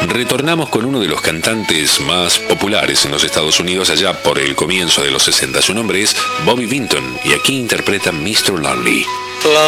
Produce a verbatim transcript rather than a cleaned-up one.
Retornamos con uno de los cantantes más populares en los Estados Unidos allá por el comienzo de los sesenta. Su nombre es Bobby Vinton y aquí interpreta mister Lonely. Lonely.